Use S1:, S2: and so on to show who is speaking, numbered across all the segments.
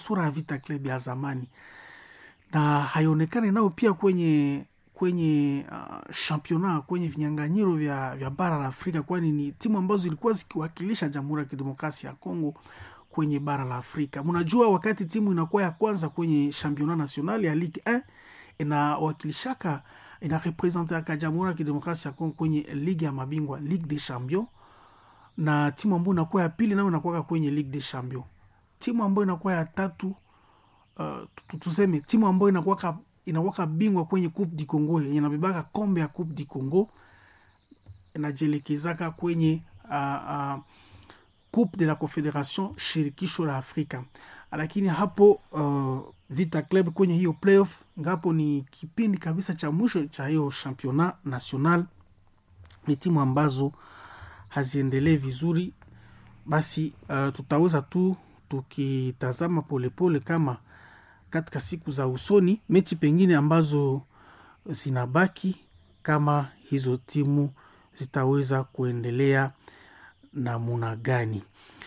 S1: sura ya Vita Club ya zamani, na haionekani nao pia kwenye championnat, kwenye vinyang'anyiro vya bara la Afrika, kwani ni timu ambazo zilikuwa zikiwakilisha Jamhuri ya Kidemokrasia ya Kongo kwenye bara la Afrika. Mnajua wakati timu inakuwa ya kwanza kwenye championnat national ya Ligue 1 inawakilishaka, inarepresentaka Jamhuri ya Kidemokrasia ya Kongo kwenye Ligue ya Mabingwa, Ligue des Champions, na timu ambayo inakuwa ya pili nayo inakuwa kwenye Ligue des Champions. Timu ambayo inakuwa ya tatu, tuseme timu ambayo inakuwa bingwa kwenye Coupe du Congo, yenye inabebaka kombe ya Coupe du Congo, inajielekezaka kwenye Coupe de la Confederation, shirikisho la Afrika. Lakini hapo Vita Club kwenye hiyo playoff, ngapo ni kipindi kabisa cha mwisho cha hiyo championnat national, ni timu ambazo haziendelee vizuri. Basi tutaweza tu tukitazama polepole kama katika siku za usoni mechi pengine ambazo zinabaki, kama hizo timu zitaweza kuendelea namna gani.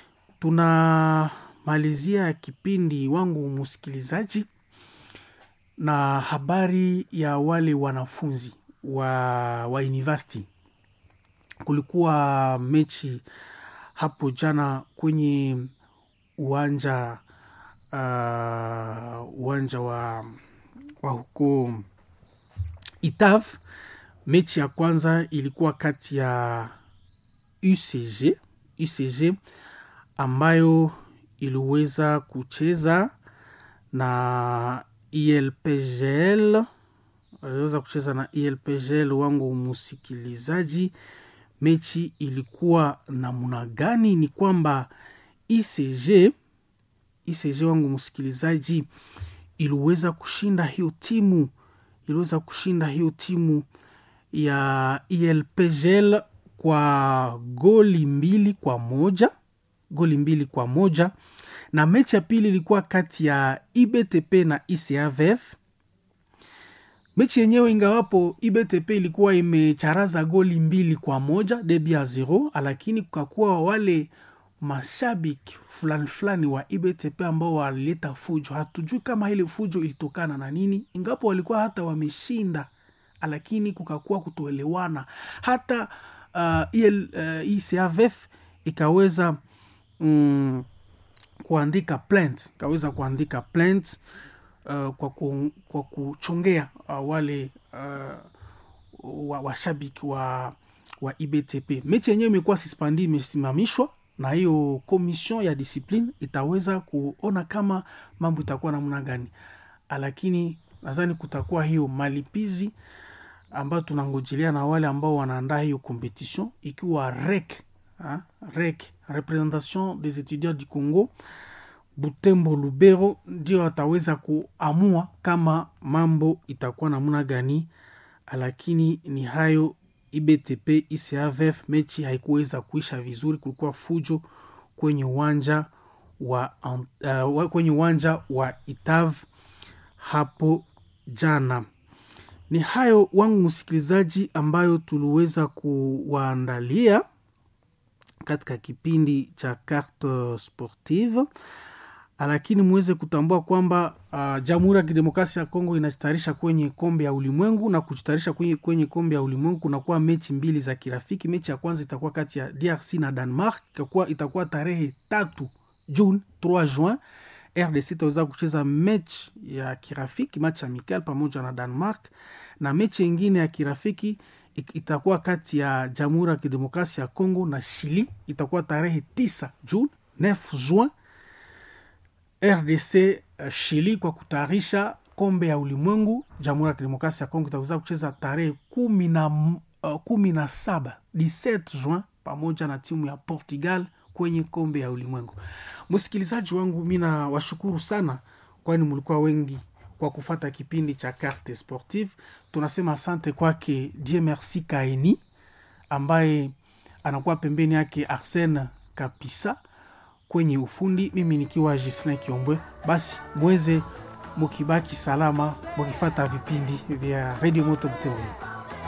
S1: Tunamalizia kipindi wangu msikilizaji na habari ya wale wanafunzi wa university. Kulikuwa mechi hapo jana kwenye uwanja wa huko Itav. Mechi ya kwanza ilikuwa kati ya UCG ambayo iliweza kucheza na ILPGL. Wangu msikilizaji, mechi ilikuwa namna gani? Ni kwamba ICG wangu msikilizaji iliweza kushinda hiyo timu ya ILPGL kwa goli 2-1. Na mechi ya pili ilikuwa kati ya IBTP na ICAVF. Mechi yenyewe ingawapo IBTP ilikuwa imecharaza goli 2-1, 2-0, lakini kukakuwa wale mashabiki fulani wa IBTP ambao walileta fujo. Hatujui kama ile fujo ilitokana na nini, ingapo walikuwa hata wameshinda, lakini kukakuwa kutoelewana. Hata ICAVF ikaweza kuandika plant kwa kuchongea wale washabiki wa IBTP. Mechi yenyewe imekuwa suspended, imesimamishwa, na hiyo commission ya discipline itaweza kuona kama mambo itakuwa namna gani, lakini nadhani kutakuwa hiyo malipizi ambayo tunangojelea na wale ambao wanaandaa hiyo competition, ikiwa REC, Représentation des étudiants du Congo, Butembo Lubero, ndio wataweza kuamua kama mambo itakuwa namna gani. Lakini ni hayo, IBTP ICAVF mechi haikuweza kuisha vizuri, kulikuwa fujo kwenye uwanja wa Itav hapo jana. Ni hayo wangu msikilizaji ambayo tuliweza kuwaandalia katika kipindi cha Carte Sportive. Lakini muweze kutambua kwamba Jamhuri ya Kidemokrasia ya Kongo inajitayarisha kwenye kombe ya ulimwengu, na kujitayarisha kwenye kombe ya ulimwengu kunakuwa mechi 2 za kirafiki. Mechi ya kwanza itakuwa kati ya DRC na Denmark, itakuwa tarehe 3 Juin. RDC itaweza kucheza mechi ya kirafiki, match amical pamoja na Denmark, na mechi nyingine ya kirafiki itakuwa kati ya Jamhuri ya Kidemokrasia ya Kongo na Chili, itakuwa tarehe 9 Juin. RDC Chili kwa kutayarisha kombe ya ulimwengu. Jamhuri ya Kidemokrasia ya Kongo itaweza kucheza tarehe 17 Juin pamoja na timu ya Portugal kwenye kombe ya ulimwengu. Msikilizaji wangu, mimi na washukuru sana, kwani mlikuwa wengi kwa kufata kipindi cha Carte Sportive. Tunasema asante kwake Dieu merci Kaeni ambaye anakuwa pembeni yake Arsene Kapisa kwenye ufundi, mimi nikiwa Gislain Kiombwe. Basi mweze mukibaki salama mukifata vipindi vya Radio Moto Butembo.